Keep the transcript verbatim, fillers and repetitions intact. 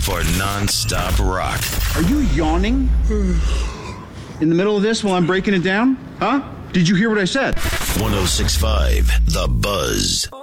for non-stop rock. Are you yawning in the middle of this while I'm breaking it down? Huh? Did you hear what I said? one oh six point five The Buzz.